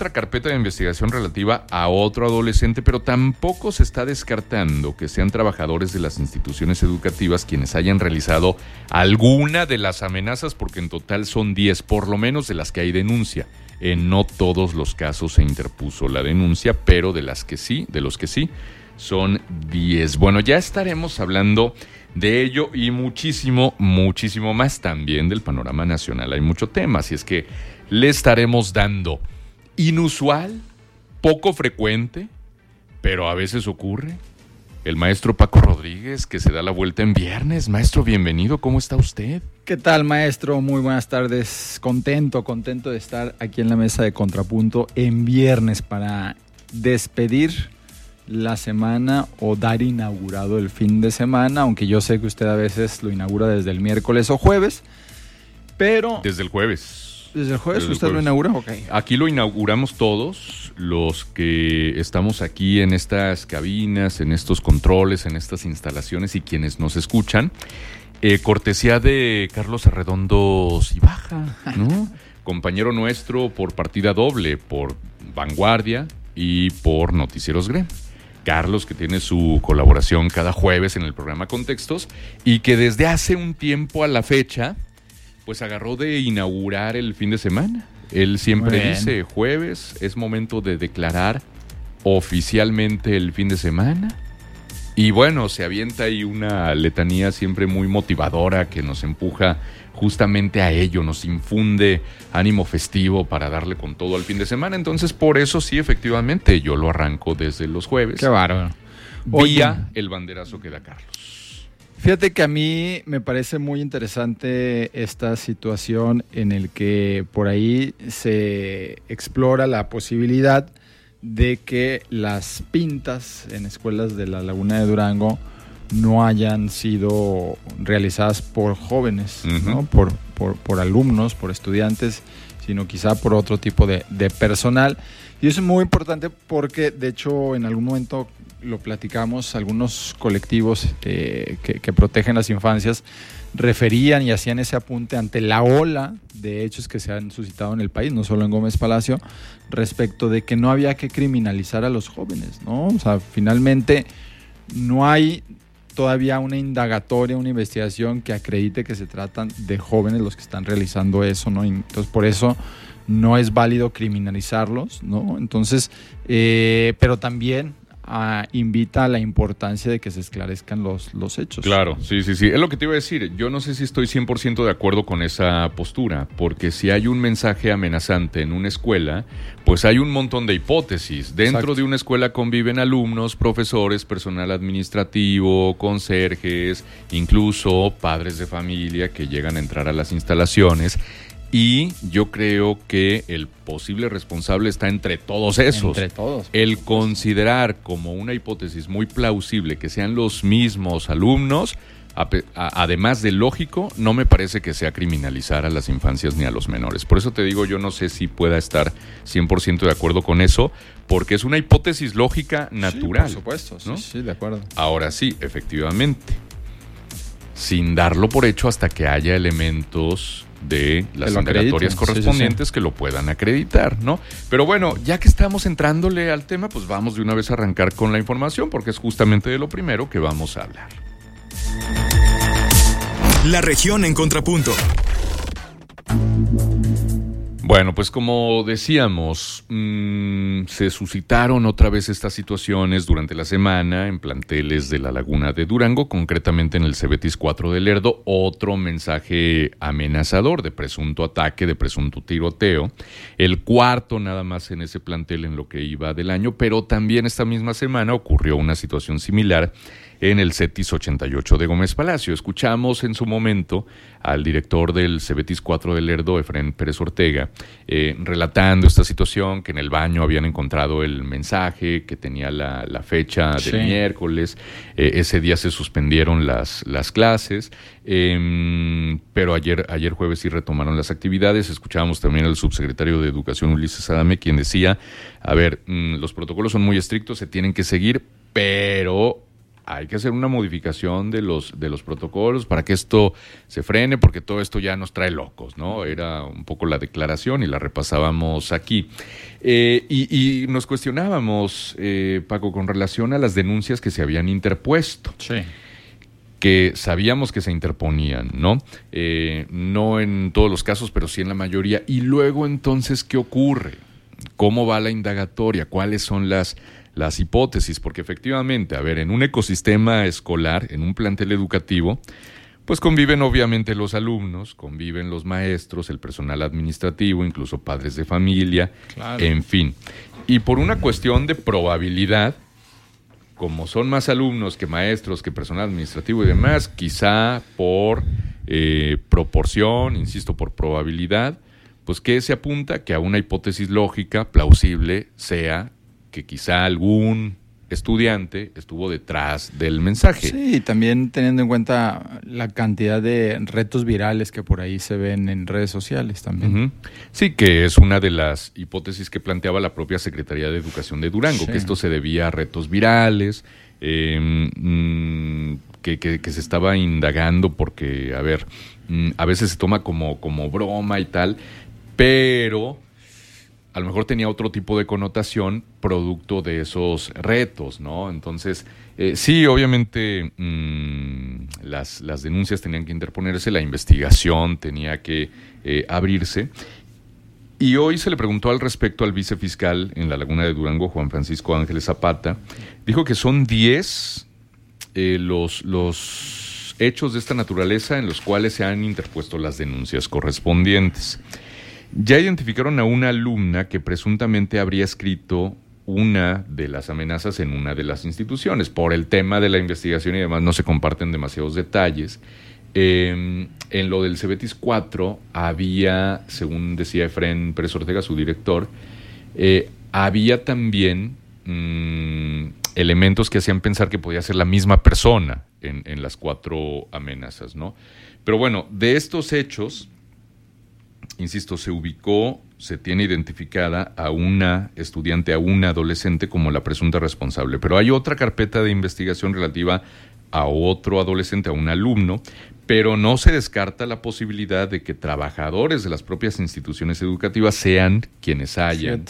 otra carpeta de investigación relativa a otro adolescente, pero tampoco se está descartando que sean trabajadores de las instituciones educativas quienes hayan realizado alguna de las amenazas, porque en total son 10, por lo menos, de las que hay denuncia. En no todos los casos se interpuso la denuncia, pero de los que sí, son 10. Bueno, ya estaremos hablando de ello y muchísimo más también del panorama nacional. Hay mucho tema, así es que le estaremos dando. Inusual, poco frecuente, pero a veces ocurre. El maestro Paco Rodríguez, que se da la vuelta en viernes. Maestro, bienvenido, ¿cómo está usted? ¿Qué tal, maestro? Muy buenas tardes. Contento de estar aquí en la mesa de Contrapunto en viernes para despedir la semana o dar inaugurado el fin de semana, aunque yo sé que usted a veces lo inaugura desde el miércoles o jueves, pero... Desde el jueves. ¿Desde el jueves Desde el usted jueves. lo inaugura? Ok. Aquí lo inauguramos todos, los que estamos aquí en estas cabinas, en estos controles, en estas instalaciones y quienes nos escuchan. Cortesía de Carlos Arredondo Cibaja, ¿no? Compañero nuestro por partida doble, por Vanguardia y por Noticieros Grem. Carlos, que tiene su colaboración cada jueves en el programa Contextos y que desde hace un tiempo a la fecha pues agarró de inaugurar el fin de semana. Él siempre dice, jueves es momento de declarar oficialmente el fin de semana. Y bueno, se avienta ahí una letanía siempre muy motivadora que nos empuja justamente a ello, nos infunde ánimo festivo para darle con todo al fin de semana. Entonces, por eso sí, efectivamente, yo lo arranco desde los jueves. Qué bárbaro. Vía el banderazo que da Carlos. Fíjate que a mí me parece muy interesante esta situación en el que por ahí se explora la posibilidad de que las pintas en escuelas de la Laguna de Durango no hayan sido realizadas por jóvenes, ¿no? Por alumnos, por estudiantes, sino quizá por otro tipo de personal. Y eso es muy importante porque, de hecho, en algún momento lo platicamos, algunos colectivos que protegen las infancias referían y hacían ese apunte ante la ola de hechos que se han suscitado en el país, no solo en Gómez Palacio, respecto de que no había que criminalizar a los jóvenes, ¿no? O sea, finalmente no hay todavía una indagatoria, una investigación que acredite que se tratan de jóvenes los que están realizando eso, ¿no? Entonces, por eso no es válido criminalizarlos, ¿no? Entonces, pero también invita a la importancia de que se esclarezcan los hechos. Claro, sí. Es lo que te iba a decir. Yo no sé si estoy 100% de acuerdo con esa postura, porque si hay un mensaje amenazante en una escuela, pues hay un montón de hipótesis. Dentro Exacto. de una escuela conviven alumnos, profesores, personal administrativo, conserjes, incluso padres de familia que llegan a entrar a las instalaciones. Y yo creo que el posible responsable está entre todos esos. Entre todos. El considerar como una hipótesis muy plausible que sean los mismos alumnos, además de lógico, no me parece que sea criminalizar a las infancias ni a los menores. Por eso te digo, yo no sé si pueda estar 100% de acuerdo con eso, porque es una hipótesis lógica natural. Sí, por supuesto, ¿no? sí, de acuerdo. Ahora sí, efectivamente, sin darlo por hecho hasta que haya elementos de las indagatorias correspondientes que lo puedan acreditar, ¿no? Pero bueno, ya que estamos entrándole al tema, pues vamos de una vez a arrancar con la información, porque es justamente de lo primero que vamos a hablar. La región en Contrapunto. Bueno, pues como decíamos, se suscitaron otra vez estas situaciones durante la semana en planteles de la Laguna de Durango, concretamente en el Cebetis 4 de Lerdo, otro mensaje amenazador de presunto ataque, de presunto tiroteo, el cuarto nada más en ese plantel en lo que iba del año, pero también esta misma semana ocurrió una situación similar en el Cetis 88 de Gómez Palacio. Escuchamos en su momento al director del Cebetis 4 de Lerdo, Efraín Pérez Ortega, relatando esta situación, que en el baño habían encontrado el mensaje, que tenía la fecha del miércoles, ese día se suspendieron las clases, pero ayer jueves sí retomaron las actividades. Escuchábamos también al subsecretario de Educación, Ulises Adame, quien decía, a ver, los protocolos son muy estrictos, se tienen que seguir, pero hay que hacer una modificación de los protocolos para que esto se frene, porque todo esto ya nos trae locos, ¿no? Era un poco la declaración y la repasábamos aquí. Y nos cuestionábamos, Paco, con relación a las denuncias que se habían interpuesto. Sí. Que sabíamos que se interponían, ¿no? No en todos los casos, pero sí en la mayoría. Y luego, entonces, ¿qué ocurre? ¿Cómo va la indagatoria? ¿Cuáles son las hipótesis? Porque efectivamente, a ver, en un ecosistema escolar, en un plantel educativo, pues conviven obviamente los alumnos, conviven los maestros, el personal administrativo, incluso padres de familia, claro. En fin. Y por una cuestión de probabilidad, como son más alumnos que maestros, que personal administrativo y demás, quizá por proporción, insisto, por probabilidad, pues que se apunta que a una hipótesis lógica, plausible, sea que quizá algún estudiante estuvo detrás del mensaje. Sí, también teniendo en cuenta la cantidad de retos virales que por ahí se ven en redes sociales también. Uh-huh. Sí, que es una de las hipótesis que planteaba la propia Secretaría de Educación de Durango, sí. Que esto se debía a retos virales, que se estaba indagando porque, a ver, a veces se toma como broma y tal, pero a lo mejor tenía otro tipo de connotación producto de esos retos, ¿no? Entonces, sí, obviamente las denuncias tenían que interponerse, la investigación tenía que abrirse. Y hoy se le preguntó al respecto al vicefiscal en la Laguna de Durango, Juan Francisco Ángeles Zapata. Dijo que son 10 los hechos de esta naturaleza en los cuales se han interpuesto las denuncias correspondientes. Ya identificaron a una alumna que presuntamente habría escrito una de las amenazas en una de las instituciones. Por el tema de la investigación y demás no se comparten demasiados detalles. En lo del Cebetis 4 había, según decía Efrén Pérez Ortega, su director, había también elementos que hacían pensar que podía ser la misma persona en las 4 amenazas, ¿no? Pero bueno, de estos hechos, insisto, se tiene identificada a una estudiante, a una adolescente como la presunta responsable. Pero hay otra carpeta de investigación relativa a otro adolescente, a un alumno, pero no se descarta la posibilidad de que trabajadores de las propias instituciones educativas sean quienes hayan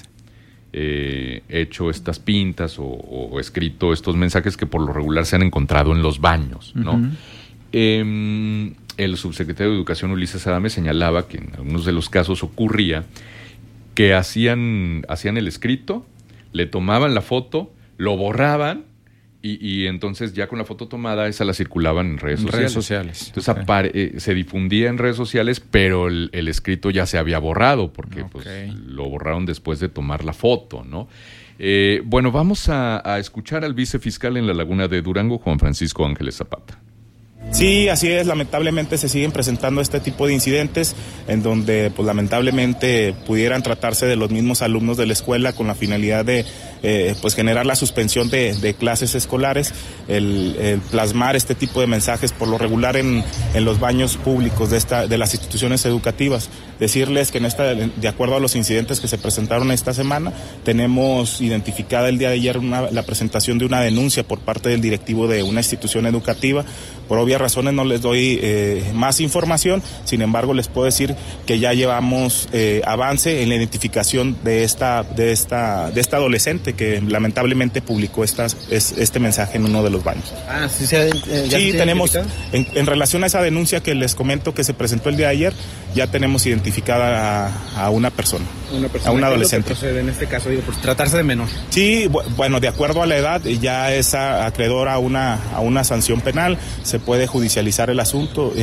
hecho estas pintas o escrito estos mensajes que por lo regular se han encontrado en los baños, ¿no? Uh-huh. El subsecretario de Educación, Ulises Adame, señalaba que en algunos de los casos ocurría que hacían el escrito, le tomaban la foto, lo borraban y entonces ya con la foto tomada esa la circulaban en redes sociales. Entonces se difundía en redes sociales, pero el escrito ya se había borrado porque pues, lo borraron después de tomar la foto, ¿no? Bueno, vamos a escuchar al vicefiscal en la Laguna de Durango, Juan Francisco Ángeles Zapata. Sí, así es, lamentablemente se siguen presentando este tipo de incidentes en donde pues lamentablemente pudieran tratarse de los mismos alumnos de la escuela con la finalidad de pues generar la suspensión de clases escolares, el plasmar este tipo de mensajes por lo regular en los baños públicos de las instituciones educativas. Decirles que de acuerdo a los incidentes que se presentaron esta semana, tenemos identificada el día de ayer la presentación de una denuncia por parte del directivo de una institución educativa. Por obvias razones no les doy más información, sin embargo les puedo decir que ya llevamos avance en la identificación de esta adolescente que lamentablemente publicó este mensaje en uno de los baños. Sí, tenemos, en relación a esa denuncia que les comento que se presentó el día de ayer, ya tenemos identificada a una persona, a una adolescente. ¿Qué procede en este caso? Digo, por tratarse de menor. Sí, bueno, de acuerdo a la edad ya es acreedor a una sanción penal, se puede judicializar el asunto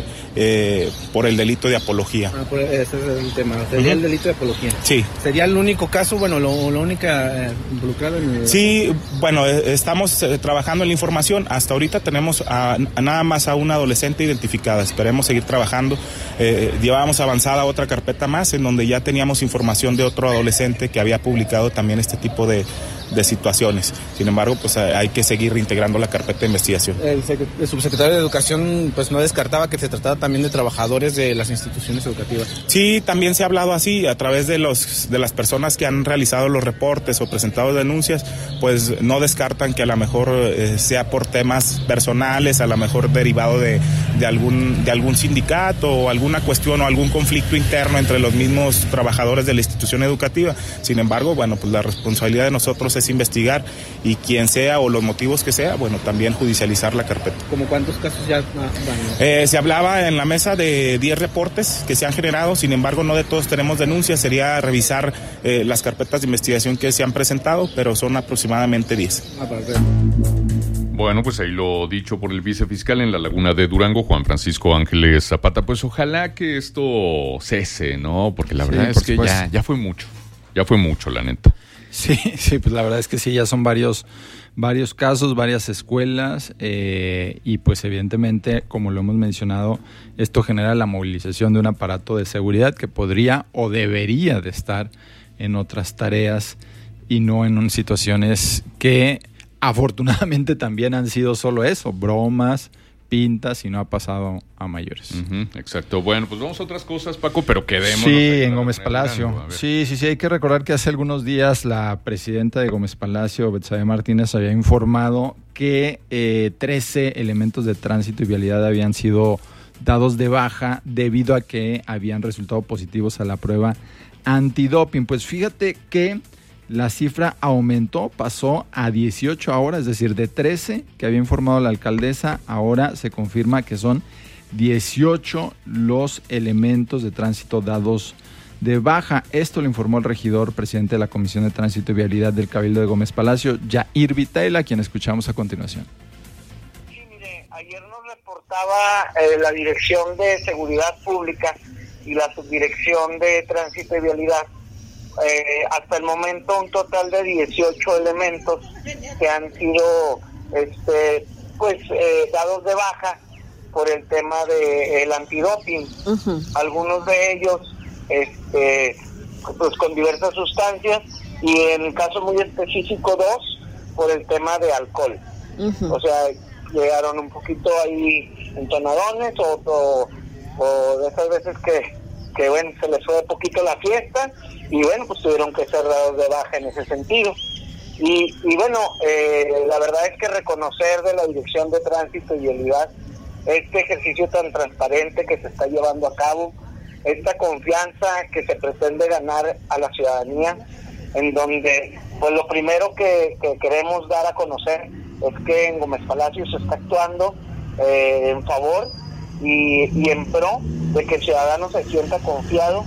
por el delito de apología. Ese es el tema, sería el delito de apología. Sí. ¿Sería el único caso, bueno, lo única involucrado en el... Sí, bueno, estamos trabajando en la información, hasta ahorita tenemos nada más a una adolescente identificada, esperemos seguir trabajando, llevábamos avanzada otra carpeta más en donde ya teníamos información de otro adolescente que había publicado también este tipo de situaciones. Sin embargo, pues hay que seguir reintegrando la carpeta de investigación. El subsecretario de Educación pues no descartaba que se tratara también de trabajadores de las instituciones educativas. Sí, también se ha hablado así, a través de las personas que han realizado los reportes o presentado denuncias, pues no descartan que a lo mejor sea por temas personales, a lo mejor derivado de algún sindicato o alguna cuestión o algún conflicto interno entre los mismos trabajadores de la institución educativa. Sin embargo, bueno, pues la responsabilidad de nosotros es investigar y quien sea o los motivos que sea, bueno, también judicializar la carpeta. ¿Cómo cuántos casos ya van? Se hablaba en la mesa de 10 reportes que se han generado, sin embargo no de todos tenemos denuncias, sería revisar las carpetas de investigación que se han presentado, pero son aproximadamente 10. Bueno, pues ahí lo dicho por el vicefiscal en la Laguna de Durango, Juan Francisco Ángeles Zapata. Pues ojalá que esto cese, ¿no? Porque la verdad es que ya fue mucho, la neta. Sí, pues la verdad es que sí, ya son varios casos, varias escuelas y pues evidentemente, como lo hemos mencionado, esto genera la movilización de un aparato de seguridad que podría o debería de estar en otras tareas y no en situaciones que afortunadamente también han sido solo eso, bromas, pintas, y no ha pasado a mayores. Exacto. Bueno, pues vamos a otras cosas, Paco, pero quedémonos. Sí, en Gómez Palacio. Sí, hay que recordar que hace algunos días la presidenta de Gómez Palacio, Betsabe Martínez, había informado que 13 elementos de tránsito y vialidad habían sido dados de baja debido a que habían resultado positivos a la prueba antidoping. Pues fíjate que la cifra aumentó, pasó a 18 ahora, es decir, de 13 que había informado la alcaldesa, ahora se confirma que son 18 los elementos de tránsito dados de baja. Esto lo informó el regidor presidente de la Comisión de Tránsito y Vialidad del Cabildo de Gómez Palacio, Yair Vitela, quien escuchamos a continuación. Sí, mire, ayer nos reportaba la Dirección de Seguridad Pública y la Subdirección de Tránsito y Vialidad. Hasta el momento un total de 18 elementos que han sido dados de baja por el tema del antidoping. Algunos de ellos pues con diversas sustancias y en el caso muy específico 2 por el tema de alcohol. O sea, llegaron un poquito ahí entonadones o de esas veces que bueno, se les fue un poquito la fiesta y bueno, pues tuvieron que ser dados de baja en ese sentido. Y bueno, la verdad es que reconocer de la Dirección de Tránsito y Vialidad este ejercicio tan transparente que se está llevando a cabo, esta confianza que se pretende ganar a la ciudadanía, en donde pues lo primero que queremos dar a conocer es que en Gómez Palacio se está actuando en favor y en pro de que el ciudadano se sienta confiado.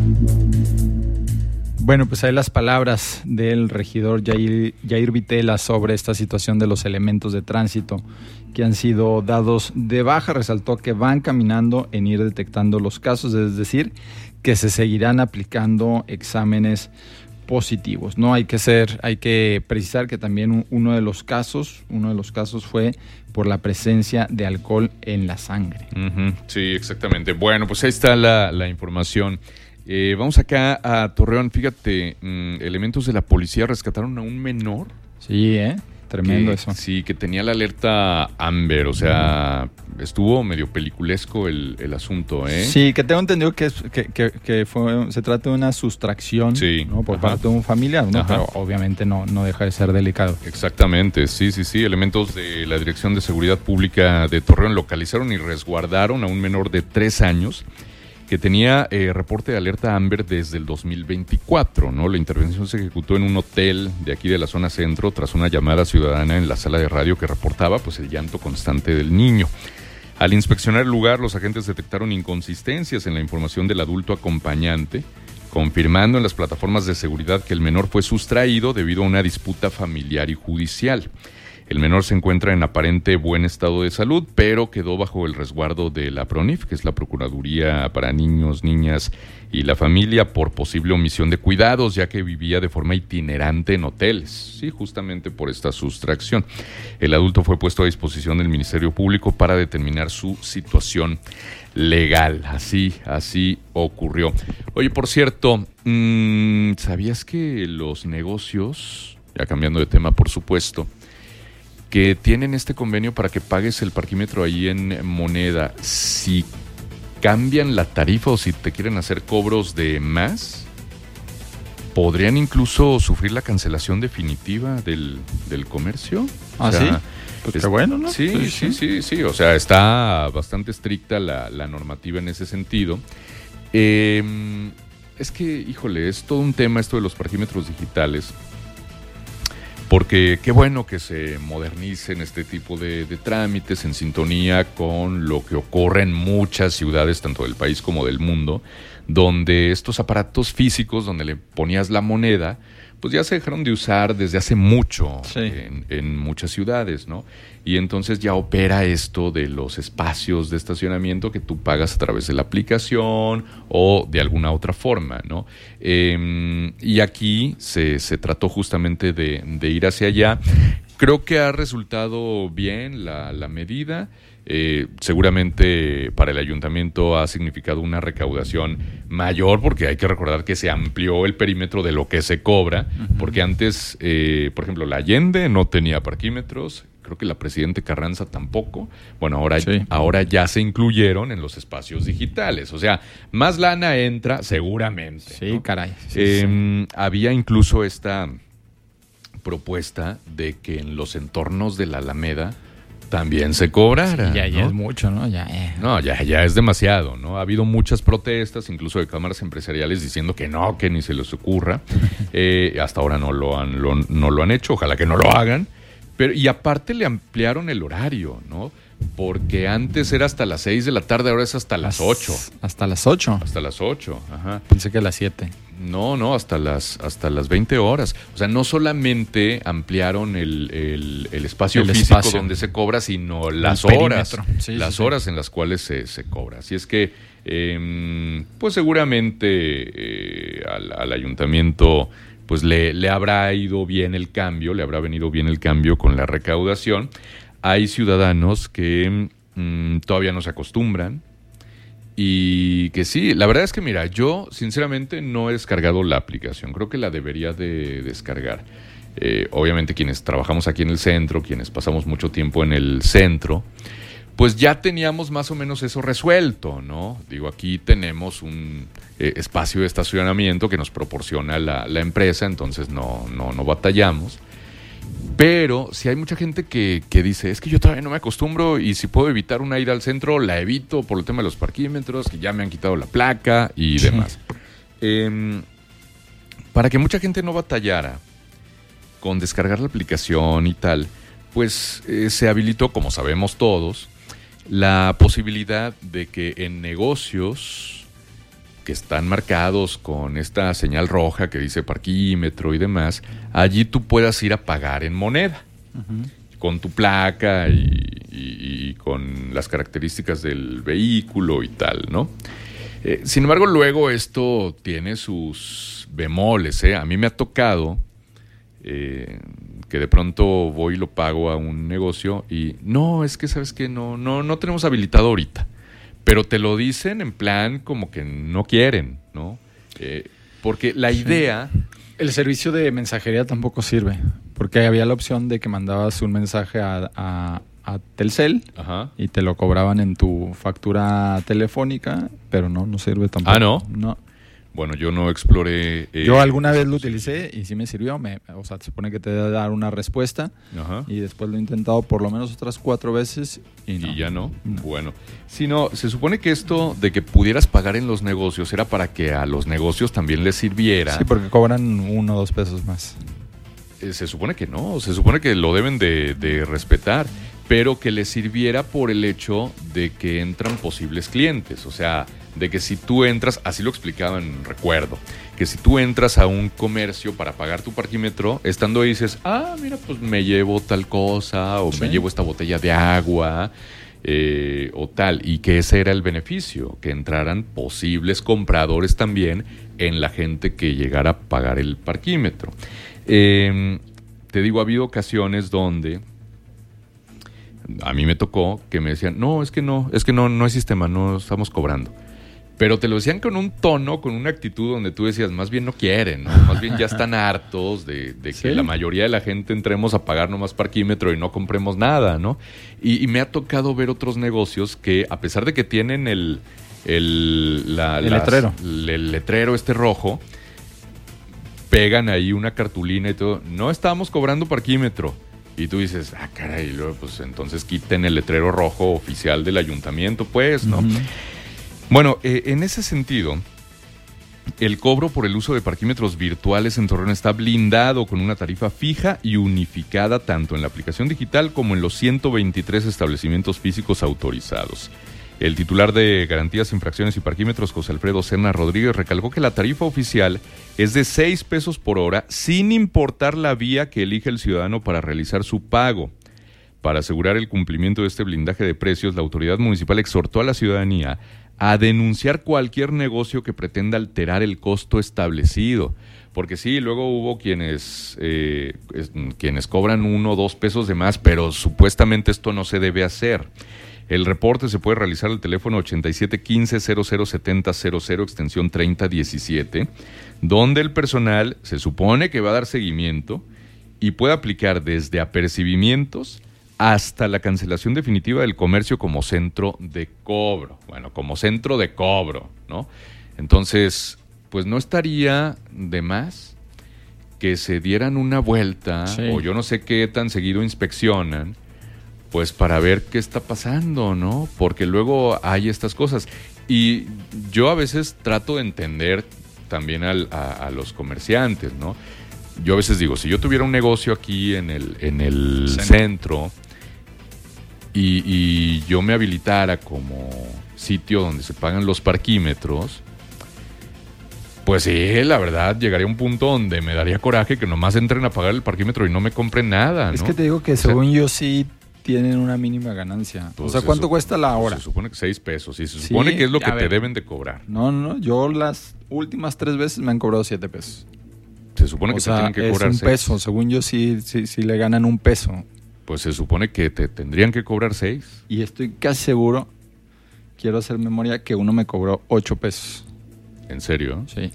Bueno, pues ahí las palabras del regidor Yair Vitela sobre esta situación de los elementos de tránsito que han sido dados de baja. Resaltó que van caminando en ir detectando los casos, es decir, que se seguirán aplicando exámenes positivos. No hay que precisar que también uno de los casos fue por la presencia de alcohol en la sangre. Sí, exactamente. Bueno, pues ahí está la información. Vamos acá a Torreón. Fíjate, elementos de la policía rescataron a un menor. Sí, tremendo eso. Sí, que tenía la alerta Amber, o sea, estuvo medio peliculesco el asunto, ¿eh? Sí, que tengo entendido que se trata de una sustracción, sí, ¿no? Por parte de un familiar, ¿no? Pero obviamente no deja de ser delicado. Exactamente, sí. Elementos de la Dirección de Seguridad Pública de Torreón localizaron y resguardaron a un menor de 3 años que tenía reporte de alerta Amber desde el 2024, ¿no? La intervención se ejecutó en un hotel de aquí de la zona centro tras una llamada ciudadana en la sala de radio que reportaba pues el llanto constante del niño. Al inspeccionar el lugar, los agentes detectaron inconsistencias en la información del adulto acompañante, confirmando en las plataformas de seguridad que el menor fue sustraído debido a una disputa familiar y judicial. El menor se encuentra en aparente buen estado de salud, pero quedó bajo el resguardo de la PRONIF, que es la Procuraduría para Niños, Niñas y la Familia, por posible omisión de cuidados, ya que vivía de forma itinerante en hoteles, sí, justamente por esta sustracción. El adulto fue puesto a disposición del Ministerio Público para determinar su situación legal. Así ocurrió. Oye, por cierto, ¿sabías que los negocios ya cambiando de tema, por supuesto, que tienen este convenio para que pagues el parquímetro ahí en moneda. Si cambian la tarifa o si te quieren hacer cobros de más, podrían incluso sufrir la cancelación definitiva del comercio. ¿Ah, sí? Pues qué bueno, ¿no? Sí. O sea, está bastante estricta la normativa en ese sentido. Es que, híjole, es todo un tema esto de los parquímetros digitales. Porque qué bueno que se modernicen este tipo de trámites en sintonía con lo que ocurre en muchas ciudades, tanto del país como del mundo, donde estos aparatos físicos, donde le ponías la moneda, pues ya se dejaron de usar desde hace mucho en muchas ciudades, ¿no? Y entonces ya opera esto de los espacios de estacionamiento que tú pagas a través de la aplicación o de alguna otra forma, ¿no? Y aquí se trató justamente de ir hacia allá. Creo que ha resultado bien la medida. Seguramente para el ayuntamiento ha significado una recaudación mayor, porque hay que recordar que se amplió el perímetro de lo que se cobra, porque antes, por ejemplo, la Allende no tenía parquímetros, creo que la Presidente Carranza tampoco. Bueno, ahora ya se incluyeron en los espacios digitales, o sea, más lana entra seguramente. Sí, ¿no? Caray. Había incluso esta propuesta de que en los entornos de la Alameda también se cobrara. Sí, ya ¿no? es mucho, ¿no? No, ya es demasiado, ¿no? Ha habido muchas protestas, incluso de cámaras empresariales, diciendo que no, que ni se les ocurra. Hasta ahora no lo han hecho, ojalá que no lo hagan. Y aparte le ampliaron el horario, ¿no? Porque antes era hasta las 6 de la tarde, ahora es hasta las 8. ¿Hasta las 8? Hasta las 8, ajá. Pensé que a las 7. No, hasta las 20 horas. O sea, no solamente ampliaron el espacio físico donde se cobra, sino las horas. Las horas en las cuales se cobra. Así es que, pues seguramente al ayuntamiento pues le habrá ido bien el cambio, le habrá venido bien el cambio con la recaudación. Hay ciudadanos que todavía no se acostumbran. Y que sí, la verdad es que mira, yo sinceramente no he descargado la aplicación, creo que la debería de descargar. Obviamente quienes trabajamos aquí en el centro, quienes pasamos mucho tiempo en el centro, pues ya teníamos más o menos eso resuelto, ¿no? Digo, aquí tenemos un espacio de estacionamiento que nos proporciona la empresa, entonces no batallamos. Pero si hay mucha gente que dice, es que yo todavía no me acostumbro y si puedo evitar una ida al centro, la evito por el tema de los parquímetros, que ya me han quitado la placa y demás. Para que mucha gente no batallara con descargar la aplicación y tal, pues se habilitó, como sabemos todos, la posibilidad de que en negocios que están marcados con esta señal roja que dice parquímetro y demás, allí tú puedas ir a pagar en moneda, con tu placa y con las características del vehículo y tal, ¿no? Sin embargo, luego esto tiene sus bemoles, ¿eh? A mí me ha tocado que de pronto voy y lo pago a un negocio y no, es que sabes que no tenemos habilitado ahorita. Pero te lo dicen en plan como que no quieren, ¿no? Porque la idea... El servicio de mensajería tampoco sirve, porque había la opción de que mandabas un mensaje a Telcel. Ajá. Y te lo cobraban en tu factura telefónica, pero no sirve tampoco. ¿Ah, no? No. Bueno, yo no exploré... Yo alguna vez lo utilicé y sí me sirvió. O sea, se supone que te debe dar una respuesta. Ajá. Y después lo he intentado por lo menos otras 4 veces y no. ¿Y ya no? Bueno. Si no, se supone que esto de que pudieras pagar en los negocios era para que a los negocios también les sirviera. Sí, porque cobran 1 o 2 pesos más. Se supone que no. Se supone que lo deben de respetar. Pero que les sirviera por el hecho de que entran posibles clientes. O sea, de que si tú entras, así lo explicaban, recuerdo, que si tú entras a un comercio para pagar tu parquímetro, estando ahí dices, mira, pues me llevo tal cosa, o me llevo esta botella de agua, o tal, y que ese era el beneficio, que entraran posibles compradores también en la gente que llegara a pagar el parquímetro. Te digo, ha habido ocasiones donde a mí me tocó que me decían, no hay sistema, no estamos cobrando. Pero te lo decían con un tono, con una actitud donde tú decías, más bien no quieren, ¿no? Más bien ya están hartos de que la mayoría de la gente entremos a pagar nomás parquímetro y no compremos nada, ¿no? Y me ha tocado ver otros negocios que, a pesar de que tienen el letrero. El letrero rojo, pegan ahí una cartulina y todo. No estábamos cobrando parquímetro. Y tú dices, caray, luego, pues entonces quiten el letrero rojo oficial del ayuntamiento, pues, ¿no? Uh-huh. Bueno, en ese sentido, el cobro por el uso de parquímetros virtuales en Torreón está blindado con una tarifa fija y unificada tanto en la aplicación digital como en los 123 establecimientos físicos autorizados. El titular de Garantías, Infracciones y Parquímetros, José Alfredo Serna Rodríguez, recalcó que la tarifa oficial es de 6 pesos por hora, sin importar la vía que elija el ciudadano para realizar su pago. Para asegurar el cumplimiento de este blindaje de precios, la autoridad municipal exhortó a la ciudadanía a denunciar cualquier negocio que pretenda alterar el costo establecido. Porque sí, luego hubo quienes cobran 1 o 2 pesos de más, pero supuestamente esto no se debe hacer. El reporte se puede realizar al teléfono 8715-007000, extensión 3017, donde el personal se supone que va a dar seguimiento y puede aplicar desde apercibimientos hasta la cancelación definitiva del comercio como centro de cobro. Bueno, como centro de cobro, ¿no? Entonces, pues no estaría de más que se dieran una vuelta, o yo no sé qué tan seguido inspeccionan, pues para ver qué está pasando, ¿no? Porque luego hay estas cosas. Y yo a veces trato de entender también a los comerciantes, ¿no? Yo a veces digo, si yo tuviera un negocio aquí en el centro y yo me habilitara como sitio donde se pagan los parquímetros, pues sí, la verdad, llegaría a un punto donde me daría coraje que nomás entren a pagar el parquímetro y no me compren nada, ¿no? Es que te digo que según yo sí tienen una mínima ganancia. Pues o sea, ¿cuánto cuesta la hora? Se supone que 6 pesos. Y se supone que es lo que te deben de cobrar. No, yo las últimas 3 veces me han cobrado 7 pesos. Se supone que te tienen que cobrar 6. Es un peso. Según yo sí le ganan 1 peso. Pues se supone que te tendrían que cobrar 6. Y estoy casi seguro, quiero hacer memoria, que uno me cobró 8 pesos. ¿En serio? Sí.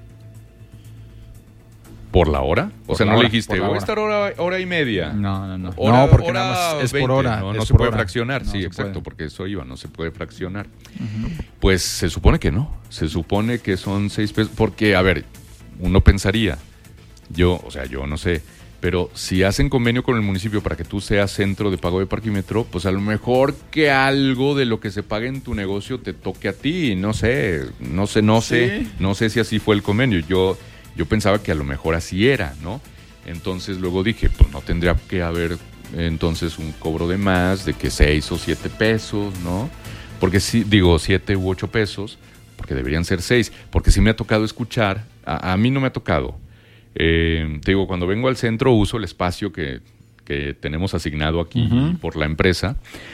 ¿Por la hora? O sea, no le dijiste, voy a estar hora y media. No. No, porque nada más es 20, por hora. No se puede fraccionar. Sí, exacto, porque eso iba, no se puede fraccionar. Uh-huh. Pues se supone que no. Se supone que son 6 pesos. Porque, a ver, uno pensaría, yo no sé, pero si hacen convenio con el municipio para que tú seas centro de pago de parquímetro, pues a lo mejor que algo de lo que se pague en tu negocio te toque a ti. No sé si así fue el convenio. Yo pensaba que a lo mejor así era, ¿no? Entonces luego dije, pues no tendría que haber entonces un cobro de más, de que 6 o 7 pesos, ¿no? Porque sí, digo 7 u 8 pesos, porque deberían ser 6, porque sí me ha tocado escuchar, a mí no me ha tocado. Te digo, cuando vengo al centro uso el espacio que tenemos asignado aquí por la empresa.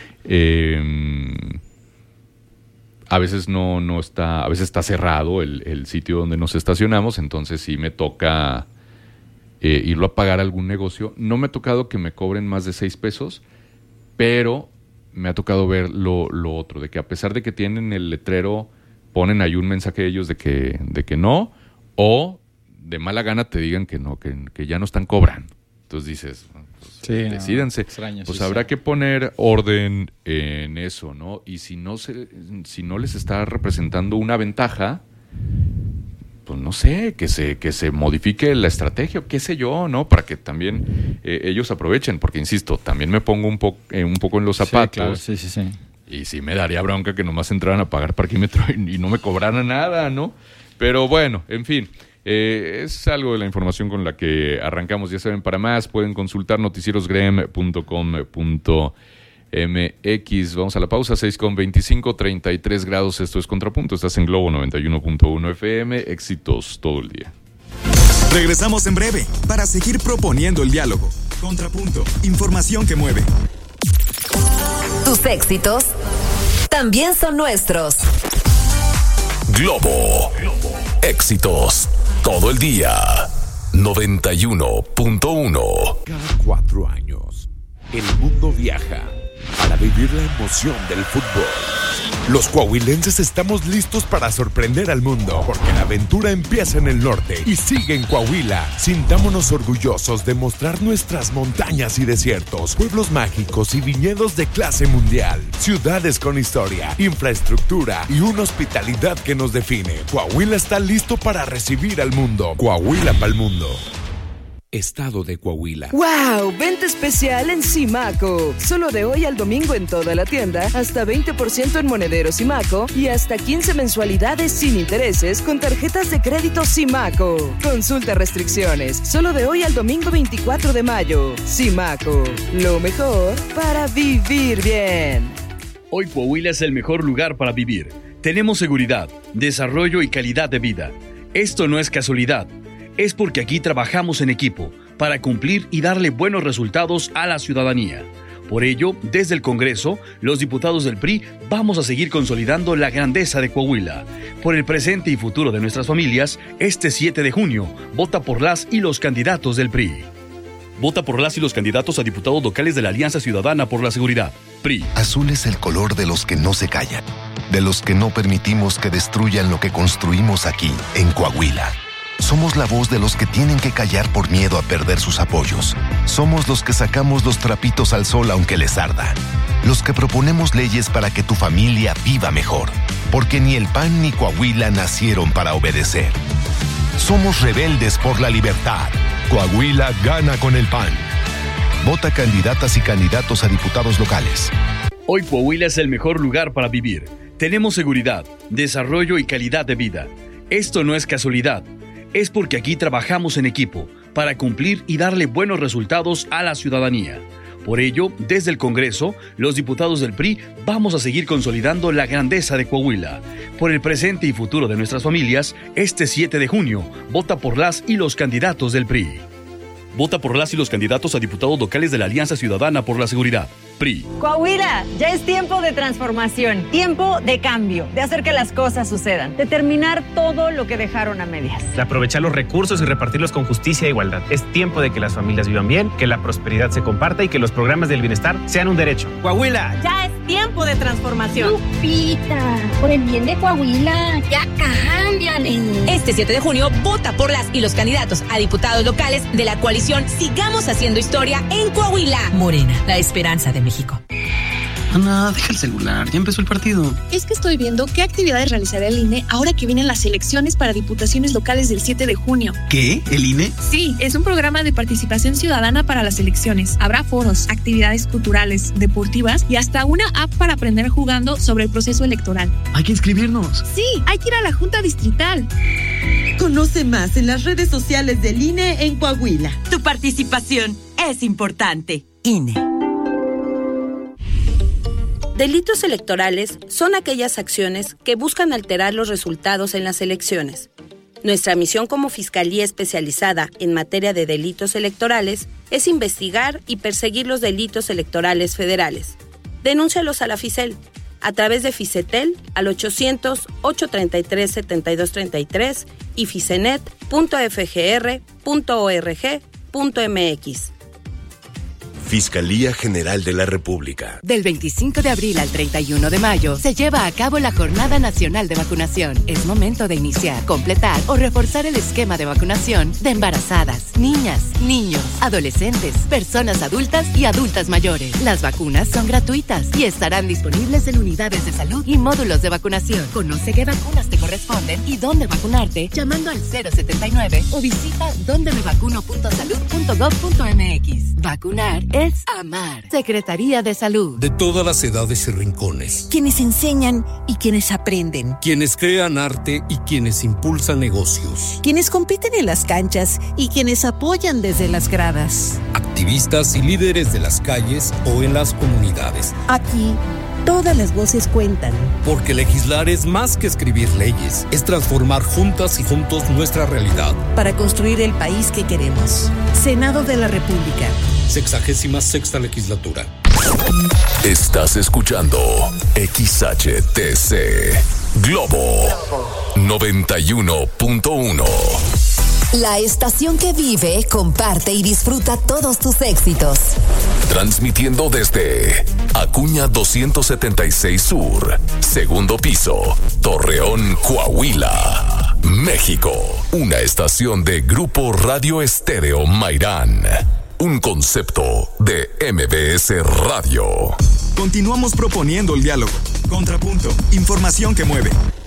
A veces no está, a veces está cerrado el sitio donde nos estacionamos, entonces sí me toca irlo a pagar a algún negocio. No me ha tocado que me cobren más de 6 pesos, pero me ha tocado ver lo otro, de que a pesar de que tienen el letrero, ponen ahí un mensaje ellos de que no, o de mala gana te digan que no, que ya no están cobrando. Entonces dices, pues, decídense. Extraño, pues habrá que poner orden en eso, ¿no? Y si no les está representando una ventaja, pues no sé, que se modifique la estrategia, qué sé yo, ¿no? Para que también ellos aprovechen, porque insisto, también me pongo un poco en los zapatos. Sí, claro, sí. Y sí me daría bronca que nomás entraran a pagar parquímetro y no me cobraran nada, ¿no? Pero bueno, en fin. Es algo de la información con la que arrancamos. Ya saben, para más pueden consultar noticierosgrem.com.mx. Vamos a la pausa, 6:25, 33 grados. Esto es Contrapunto. Estás en Globo 91.1 FM. Éxitos todo el día. Regresamos en breve para seguir proponiendo el diálogo. Contrapunto, información que mueve. Tus éxitos también son nuestros. Globo. Éxitos todo el día. 91.1. Cada 4 años, el mundo viaja para vivir la emoción del fútbol. Los coahuilenses estamos listos para sorprender al mundo, porque la aventura empieza en el norte y sigue en Coahuila. Sintámonos orgullosos de mostrar nuestras montañas y desiertos, pueblos mágicos y viñedos de clase mundial, ciudades con historia, infraestructura y una hospitalidad que nos define. Coahuila está listo para recibir al mundo. Coahuila pa'l mundo. Estado de Coahuila. ¡Wow! Venta especial en Simaco. Solo de hoy al domingo en toda la tienda, hasta 20% en monederos Simaco y hasta 15 mensualidades sin intereses con tarjetas de crédito Simaco. Consulta restricciones. Solo de hoy al domingo 24 de mayo. Simaco. Lo mejor para vivir bien. Hoy Coahuila es el mejor lugar para vivir. Tenemos seguridad, desarrollo y calidad de vida. Esto no es casualidad. Es porque aquí trabajamos en equipo para cumplir y darle buenos resultados a la ciudadanía. Por ello, desde el Congreso, los diputados del PRI vamos a seguir consolidando la grandeza de Coahuila. Por el presente y futuro de nuestras familias, este 7 de junio, vota por las y los candidatos del PRI. Vota por las y los candidatos a diputados locales de la Alianza Ciudadana por la Seguridad, PRI. Azul es el color de los que no se callan, de los que no permitimos que destruyan lo que construimos aquí, en Coahuila. Somos la voz de los que tienen que callar por miedo a perder sus apoyos. Somos los que sacamos los trapitos al sol aunque les arda. Los que proponemos leyes para que tu familia viva mejor. Porque ni el PAN ni Coahuila nacieron para obedecer. Somos rebeldes por la libertad. Coahuila gana con el PAN. Vota candidatas y candidatos a diputados locales. Hoy Coahuila es el mejor lugar para vivir. Tenemos seguridad, desarrollo y calidad de vida. Esto no es casualidad. Es porque aquí trabajamos en equipo para cumplir y darle buenos resultados a la ciudadanía. Por ello, desde el Congreso, los diputados del PRI vamos a seguir consolidando la grandeza de Coahuila. Por el presente y futuro de nuestras familias, este 7 de junio, vota por las y los candidatos del PRI. Vota por las y los candidatos a diputados locales de la Alianza Ciudadana por la Seguridad, PRI. Coahuila, ya es tiempo de transformación, tiempo de cambio, de hacer que las cosas sucedan, de terminar todo lo que dejaron a medias. De aprovechar los recursos y repartirlos con justicia e igualdad. Es tiempo de que las familias vivan bien, que la prosperidad se comparta y que los programas del bienestar sean un derecho. Coahuila. Ya es tiempo de transformación. Lupita, por el bien de Coahuila, ya cámbiale. Este 7 de junio, vota por las y los candidatos a diputados locales de la coalición Sigamos Haciendo Historia en Coahuila. Morena, la esperanza de México. Ana, deja el celular, ya empezó el partido. Es que estoy viendo qué actividades realizará el INE ahora que vienen las elecciones para diputaciones locales del 7 de junio. ¿Qué? ¿El INE? Sí, es un programa de participación ciudadana para las elecciones. Habrá foros, actividades culturales, deportivas y hasta una app para aprender jugando sobre el proceso electoral. Hay que inscribirnos. Sí, hay que ir a la Junta Distrital. Conoce más en las redes sociales del INE en Coahuila. Tu participación es importante. INE. Delitos electorales son aquellas acciones que buscan alterar los resultados en las elecciones. Nuestra misión como Fiscalía Especializada en materia de delitos electorales es investigar y perseguir los delitos electorales federales. Denúncialos a la FICEL a través de FICETEL al 800-833-7233 y ficenet.fgr.org.mx. Fiscalía General de la República. Del 25 de abril al 31 de mayo se lleva a cabo la Jornada Nacional de Vacunación. Es momento de iniciar, completar o reforzar el esquema de vacunación de embarazadas, niñas, niños, adolescentes, personas adultas y adultas mayores. Las vacunas son gratuitas y estarán disponibles en unidades de salud y módulos de vacunación. Conoce qué vacunas te corresponden y dónde vacunarte llamando al 079 o visita dondemevacuno.salud.gov.mx. Vacunar es amar. Secretaría de Salud. De todas las edades y rincones. Quienes enseñan y quienes aprenden. Quienes crean arte y quienes impulsan negocios. Quienes compiten en las canchas y quienes apoyan desde las gradas. Activistas y líderes de las calles o en las comunidades. Aquí, todas las voces cuentan. Porque legislar es más que escribir leyes. Es transformar juntas y juntos nuestra realidad. Para construir el país que queremos. Senado de la República. 66ª legislatura. Estás escuchando XHTC Globo 91.1. La estación que vive, comparte y disfruta todos tus éxitos. Transmitiendo desde Acuña 276 Sur, segundo piso, Torreón, Coahuila, México. Una estación de Grupo Radio Estéreo Mairán. Un concepto de MBS Radio. Continuamos proponiendo el diálogo. Contrapunto. Información que mueve.